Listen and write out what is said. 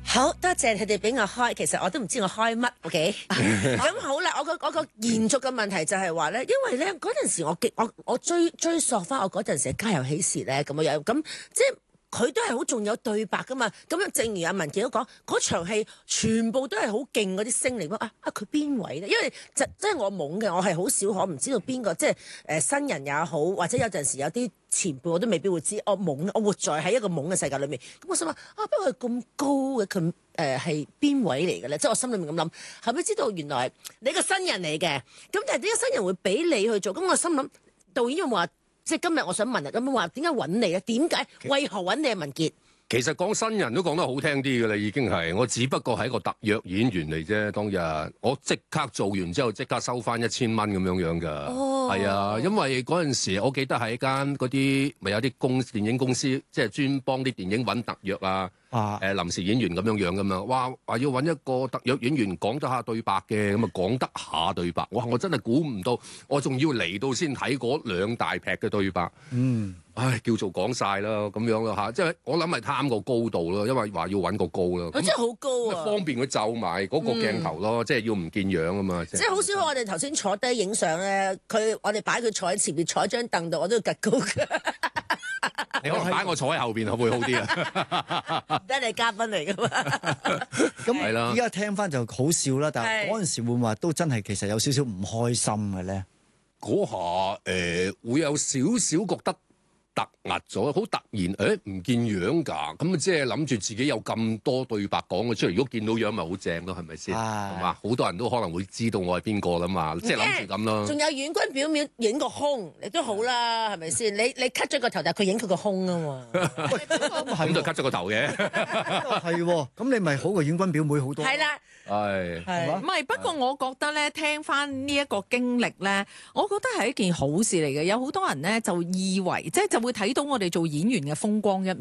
好多謝佢哋俾我開，其實我都唔知我開乜，OK？咁好啦，我個延續嘅問題就係話咧，因為咧嗰陣時我追溯翻我嗰陣時嘅家有喜事咧咁樣，咁即係佢都係好仲有對白噶嘛。咁樣正如阿文傑都講，嗰場戲全部都係好勁嗰啲星嚟㗎。佢邊位咧？因為即係我懵嘅，我係好少可唔知道邊個，即係新人也好，或者有陣時有啲前輩我都未必會知。我懵，我活在喺一個懵嘅世界裏面。咁我心諗不過佢咁高嘅佢係邊位嚟嘅咧？即係我心裏面咁諗，後尾知道原來你個新人嚟嘅。咁但係點解新人會俾你去做？咁我心諗導演有冇話，即係今日我想問啊，咁樣話點解揾你咧？點解？為何揾你啊？文傑？ 其實講新人都講得好聽啲嘅啦，已經係我只不過係一個特約演員嚟啫。當日我即刻做完之後，即刻收翻1000蚊咁樣㗎。係啊，因為嗰陣時我記得喺間嗰啲咪有啲電影公司，即係專幫啲電影揾特約啊。臨時演員咁樣㗎嘛，話要揾一個特約演員講得下對白嘅，咁啊講得下對白，我真係估唔到，我仲要嚟到先睇嗰兩大劈嘅對白，叫做講晒啦咁樣啦嚇，即係我諗係貪個高度咯，因為話要揾個高咯， 真係好高啊， 方便佢就埋嗰個鏡頭咯，即係要唔見樣啊嘛， 即係好少我哋頭先坐低影相咧，我哋擺佢坐喺前面，坐喺張凳度，我都要趌高㗎。 你可能擺我坐喺後邊會好啲啊！ 得你嘉賓嚟噶嘛？ 咁係啦，依家聽翻就好笑啦，但係嗰陣時會唔會話都真係其實有少少唔開心嘅咧？ 嗰下會有少少覺得突兀咗，好突然唔見樣㗎，咁即係諗住自己有咁多對白講嘅出嚟，如果見到樣咪好正咯，係咪先？係嘛，好多人都可能會知道我係邊個啦嘛，即係諗住咁咯。 仲有遠軍表面影個胸，你都好啦，係咪先？你 cut 咗個頭，但係佢影佢個胸啊嘛， 咁就 cut 咗個頭嘅。 係喎，咁你咪好過遠軍表妹好多。 係啦。 係， 唔係？不過我覺得咧，聽翻呢一個經歷咧，我覺得係一件好事嚟嘅。有好多人咧就以為，即係就會睇到我哋做演員嘅風光一面。